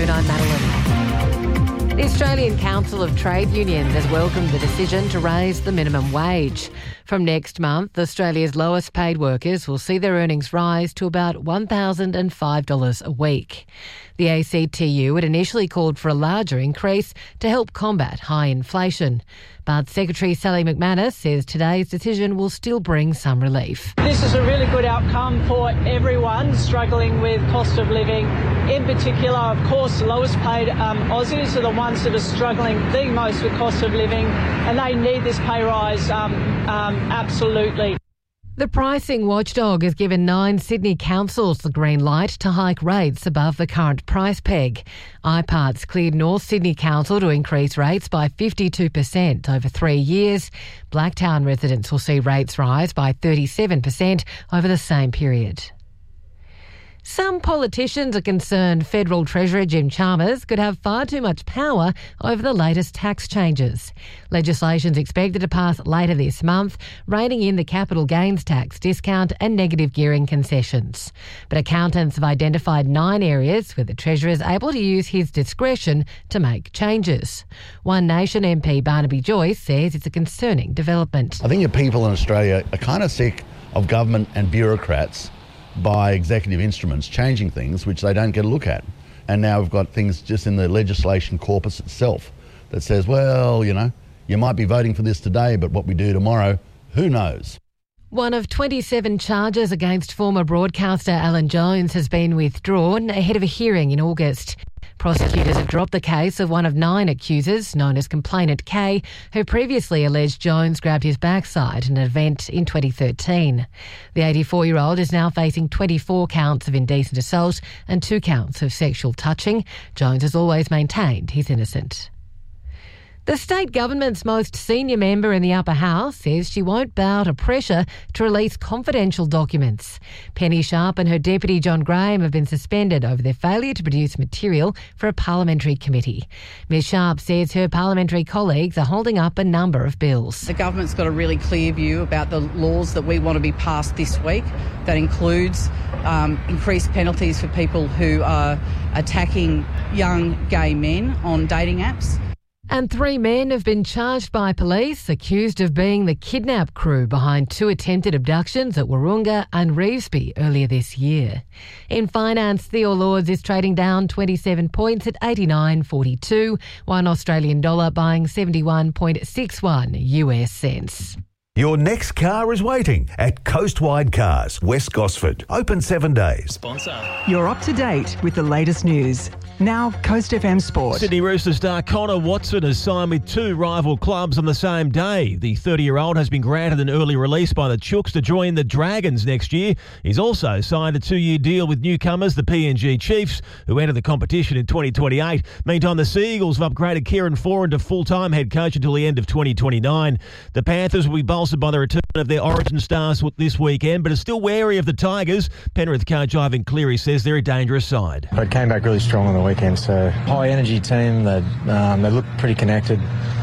afternoon, I'm Madeline. The Australian Council of Trade Unions has welcomed the decision to raise the minimum wage. From next month, Australia's lowest paid workers will see their earnings rise to about $1,005 a week. The ACTU had initially called for a larger increase to help combat high inflation. But Secretary Sally McManus says today's decision will still bring some relief. This is a really good outcome for everyone struggling with cost of living. In particular, of course, the lowest paid Aussies are the ones that are struggling the most with cost of living, and they need this pay rise absolutely. The pricing watchdog has given 9 Sydney councils the green light to hike rates above the current price peg. IPART's cleared North Sydney Council to increase rates by 52% over 3 years. Blacktown residents will see rates rise by 37% over the same period. Some politicians are concerned Federal Treasurer Jim Chalmers could have far too much power over the latest tax changes. Legislation's expected to pass later this month, reining in the capital gains tax discount and negative gearing concessions. But accountants have identified 9 areas where the Treasurer is able to use his discretion to make changes. One Nation MP Barnaby Joyce says it's a concerning development. I think your people in Australia are kind of sick of government and bureaucrats by executive instruments changing things which they don't get a look at. And now we've got things just in the legislation corpus itself that says, well, you might be voting for this today, but what we do tomorrow, who knows? One of 27 charges against former broadcaster Alan Jones has been withdrawn ahead of a hearing in August. Prosecutors have dropped the case of one of 9 accusers, known as Complainant K, who previously alleged Jones grabbed his backside at an event in 2013. The 84-year-old is now facing 24 counts of indecent assault and 2 counts of sexual touching. Jones has always maintained he's innocent. The state government's most senior member in the upper house says she won't bow to pressure to release confidential documents. Penny Sharp and her deputy John Graham have been suspended over their failure to produce material for a parliamentary committee. Ms Sharp says her parliamentary colleagues are holding up a number of bills. The government's got a really clear view about the laws that we want to be passed this week. That includes increased penalties for people who are attacking young gay men on dating apps. And 3 men have been charged by police accused of being the kidnap crew behind 2 attempted abductions at Wahroonga and Revesby earlier this year. In finance, the All Ords is trading down 27 points at 89.42, one Australian dollar buying 71.61 US cents. Your next car is waiting at Coastwide Cars, West Gosford. Open 7 days. Sponsor. You're up to date with the latest news. Now, Coast FM Sport. Sydney Roosters star Connor Watson has signed with 2 rival clubs on the same day. The 30-year-old has been granted an early release by the Chooks to join the Dragons next year. He's also signed a 2-year deal with newcomers, the PNG Chiefs, who enter the competition in 2028. Meantime, the Seagulls have upgraded Kieran Foran to full-time head coach until the end of 2029. The Panthers will be bolstered by the return of their origin stars this weekend, but are still wary of the Tigers. Penrith coach Ivan Cleary says they're a dangerous side. They came back really strong on the weekend, so high energy team. They look pretty connected.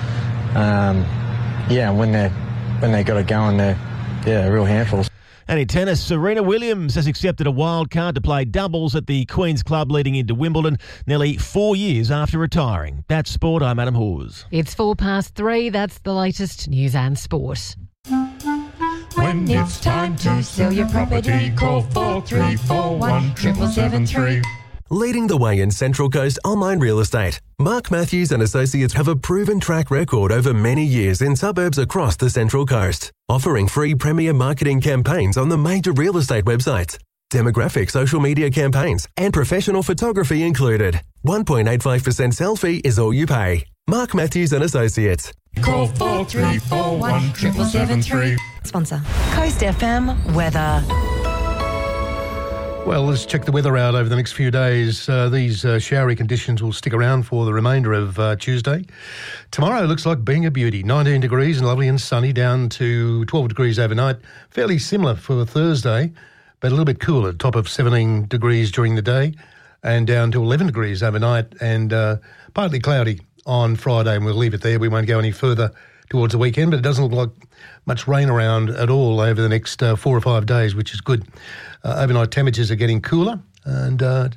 When they got it going, they're real handfuls. And in tennis, Serena Williams has accepted a wild card to play doubles at the Queen's Club leading into Wimbledon nearly 4 years after retiring. That's sport. I'm Adam Hawes. It's 3:04. That's the latest news and sport. When it's time to sell your property, call 4341 7773. Leading the way in Central Coast online real estate, Mark Matthews and Associates have a proven track record over many years in suburbs across the Central Coast, offering free premier marketing campaigns on the major real estate websites, demographic social media campaigns, and professional photography included. 1.85% sell fee is all you pay. Mark Matthews and Associates. Call 4341 7773. Sponsor. Coast FM weather. Well, let's check the weather out over the next few days. These showery conditions will stick around for the remainder of Tuesday. Tomorrow looks like being a beauty. 19 degrees and lovely and sunny, down to 12 degrees overnight. Fairly similar for Thursday, but a little bit cooler, top of 17 degrees during the day and down to 11 degrees overnight, and partly cloudy on Friday, and we'll leave it there. We won't go any further towards the weekend, but it doesn't look like much rain around at all over the next 4 or 5 days, which is good. Overnight temperatures are getting cooler, and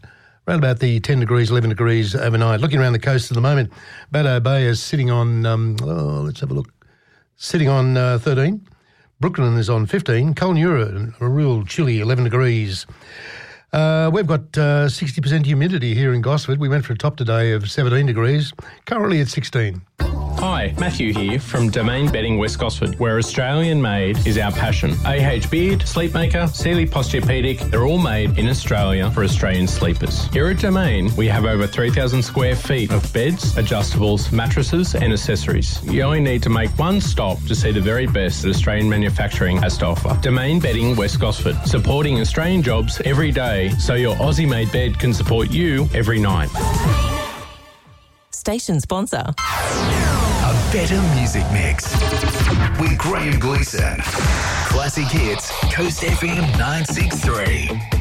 around about the 10 degrees, 11 degrees overnight. Looking around the coast at the moment, Baddo Bay is sitting on, let's have a look, sitting on 13. Brooklyn is on 15. Kulnura, a real chilly 11 degrees. We've got 60% humidity here in Gosford. We went for a top today of 17 degrees, currently at 16. Hi, Matthew here from Domain Bedding West Gosford, where Australian made is our passion. AH Beard, Sleepmaker, Sealy Posturepedic, they're all made in Australia for Australian sleepers. Here at Domain, we have over 3,000 square feet of beds, adjustables, mattresses and accessories. You only need to make one stop to see the very best that Australian manufacturing has to offer. Domain Bedding West Gosford, supporting Australian jobs every day so your Aussie-made bed can support you every night. Station sponsor. A better music mix with Graham Gleeson. Classic hits, Coast FM 963.